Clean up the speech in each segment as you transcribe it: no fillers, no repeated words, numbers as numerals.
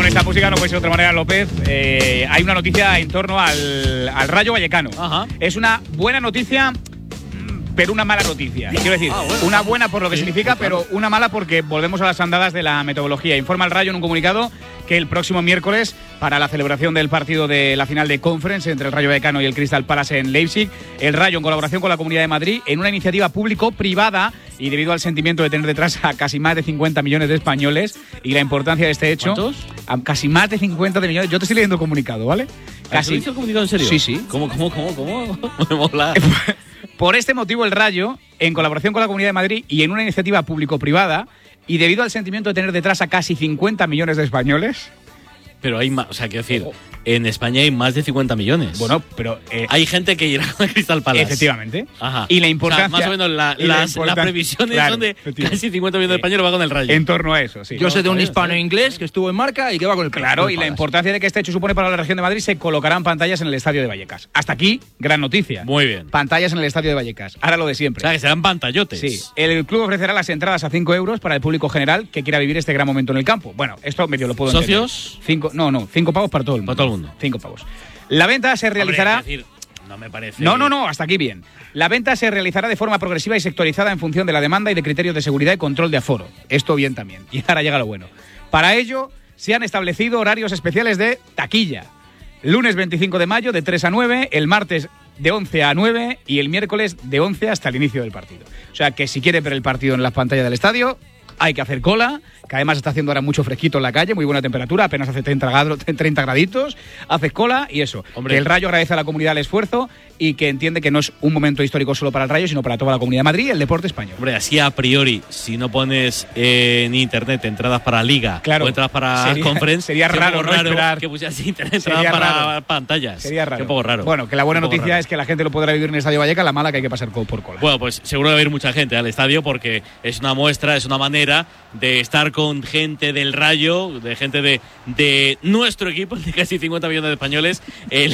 Con esta música no puede ser de otra manera, López. Hay una noticia en torno al Rayo Vallecano. Ajá. Es una buena noticia, pero una mala noticia. Quiero decir, una buena por lo que significa, pero una mala porque volvemos a las andadas de la metodología. Informa el Rayo en un comunicado que el próximo miércoles, para la celebración del partido de la final de Conference entre el Rayo Vallecano y el Crystal Palace en Leipzig, el Rayo, en colaboración con la Comunidad de Madrid, en una iniciativa público-privada y debido al sentimiento de tener detrás a casi más de 50 millones de españoles y la importancia de este hecho… ¿Cuántos? A casi más de 50 millones. Yo te estoy leyendo el comunicado, ¿vale? Casi. ¿Has el comunicado en serio? Sí, sí. ¿Cómo? Me mola. Por este motivo, el Rayo, en colaboración con la Comunidad de Madrid y en una iniciativa público-privada, y debido al sentimiento de tener detrás a casi 50 millones de españoles… Pero hay más, o sea, quiero decir, en España hay más de 50 millones. Bueno, pero… hay gente que irá con el Crystal Palace. Efectivamente. Ajá. Y la importancia… O sea, más o menos las previsiones son de casi 50 millones de españoles va con el Rayo. En torno a eso, sí. Yo sé de un hispano-inglés que estuvo en Marca y que va con el Claro, y la importancia de que este hecho supone para la región de Madrid, se colocarán pantallas en el Estadio de Vallecas. Hasta aquí, gran noticia. Muy bien. Pantallas en el Estadio de Vallecas. Ahora lo de siempre. O sea, que serán pantallotes. Sí. El club ofrecerá las entradas a 5 euros para el público general que quiera vivir este gran momento en el campo. Bueno, esto medio lo puedo entender. ¿Socios? 5 pavos para todo el mundo. Para todo el mundo. 5 pavos. La venta se realizará… Hombre, es decir, no me parece… No, hasta aquí bien. La venta se realizará de forma progresiva y sectorizada en función de la demanda y de criterios de seguridad y control de aforo. Esto bien también. Y ahora llega lo bueno. Para ello, se han establecido horarios especiales de taquilla. Lunes 25 de mayo de 3 a 9, el martes de 11 a 9 y el miércoles de 11 hasta el inicio del partido. O sea que si quiere ver el partido en las pantallas del estadio, hay que hacer cola, que además está haciendo ahora mucho fresquito en la calle, muy buena temperatura, apenas hace 30 graditos, haces cola y eso. Hombre. Que el Rayo agradece a la comunidad el esfuerzo y que entiende que no es un momento histórico solo para el Rayo, sino para toda la Comunidad de Madrid y el deporte español. Hombre, así a priori, si no pones en internet entradas para Liga o entradas para Conference, sería raro, ¿no? Esperar que pusieras internet entradas para pantallas. Sería raro. Qué poco raro. Bueno, que la buena noticia es que la gente lo podrá vivir en el Estadio Vallecas, la mala que hay que pasar por cola. Bueno, pues seguro va a haber mucha gente al estadio porque es una muestra, es una manera de estar con gente del Rayo, de gente de nuestro equipo, de casi 50 millones de españoles,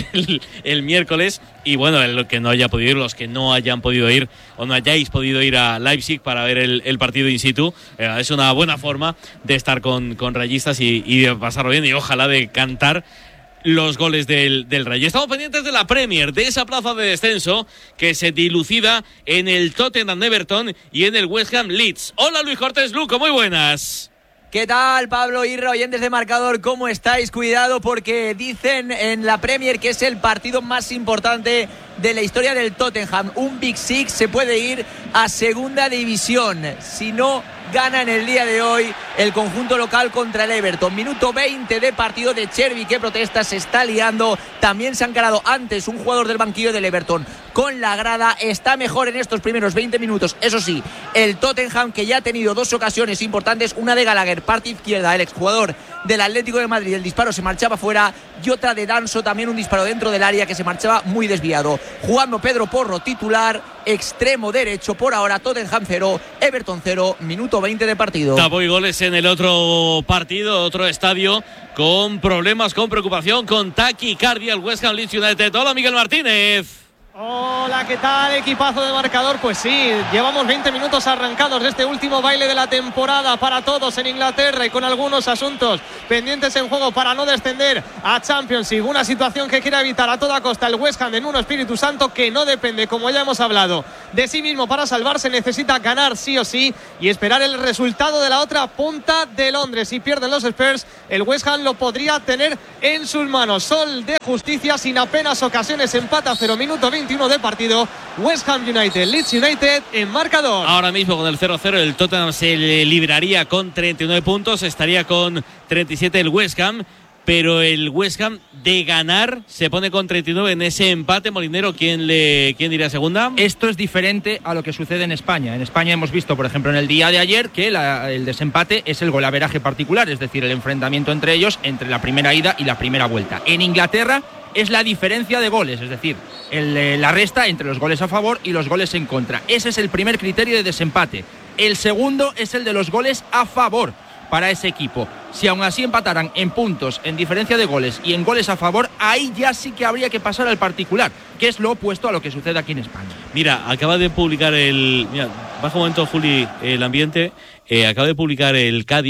el miércoles. Y bueno, los que no haya podido ir, los que no hayan podido ir o no hayáis podido ir a Leipzig para ver el partido in situ, es una buena forma de estar con rayistas y de pasarlo bien y ojalá de cantar los goles del Rayo. Estamos pendientes de la Premier, de esa plaza de descenso que se dilucida en el Tottenham Everton y en el West Ham Leeds. Hola Luis Cortés Luco, muy buenas. ¿Qué tal, Pablo Irra, oyentes de Marcador? ¿Cómo estáis? Cuidado porque dicen en la Premier que es el partido más importante de la historia del Tottenham. Un Big Six se puede ir a segunda división si no gana en el día de hoy el conjunto local contra el Everton. Minuto 20 de partido de Chervi, que protesta, se está liando. También se ha encarado antes un jugador del banquillo del Everton con la grada. Está mejor en estos primeros 20 minutos. Eso sí, el Tottenham, que ya ha tenido dos ocasiones importantes, una de Gallagher, parte izquierda, el exjugador del Atlético de Madrid, el disparo se marchaba fuera, y otra de Danso, también un disparo dentro del área que se marchaba muy desviado. Jugando Pedro Porro, titular, extremo derecho. Por ahora Tottenham 0, Everton 0, minuto 20 de partido. Tapo y goles en el otro partido, otro estadio con problemas, con preocupación, con taquicardia, el West Ham Leeds United. Hola Miguel Martínez. Hola, ¿qué tal? Equipazo de Marcador. Pues sí, llevamos 20 minutos arrancados de este último baile de la temporada para todos en Inglaterra y con algunos asuntos pendientes en juego para no descender a Championship. Una situación que quiere evitar a toda costa el West Ham en un Espíritu Santo que no depende, como ya hemos hablado, de sí mismo para salvarse. Necesita ganar sí o sí y esperar el resultado de la otra punta de Londres. Si pierden los Spurs, el West Ham lo podría tener en sus manos. Sol de justicia sin apenas ocasiones, empata 0, minuto 21 de partido. West Ham United, Leeds United en Marcador. Ahora mismo con el 0-0 el Tottenham se libraría con 39 puntos, estaría con 37 el West Ham, pero el West Ham de ganar se pone con 39 en ese empate. Molinero, ¿quién diría segunda? Esto es diferente a lo que sucede en España. En España hemos visto, por ejemplo, en el día de ayer, que el desempate es el golaveraje particular, es decir, el enfrentamiento entre ellos, entre la primera ida y la primera vuelta. En Inglaterra es la diferencia de goles, es decir, la resta entre los goles a favor y los goles en contra. Ese es el primer criterio de desempate. El segundo es el de los goles a favor para ese equipo. Si aún así empataran en puntos, en diferencia de goles y en goles a favor, ahí ya sí que habría que pasar al particular, que es lo opuesto a lo que sucede aquí en España. Mira, acaba de publicar baja un momento, Juli, el ambiente. Acaba de publicar el Cádiz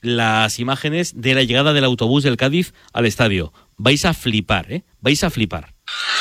las imágenes de la llegada del autobús del Cádiz al estadio. Vais a flipar, ¿eh? Vais a flipar.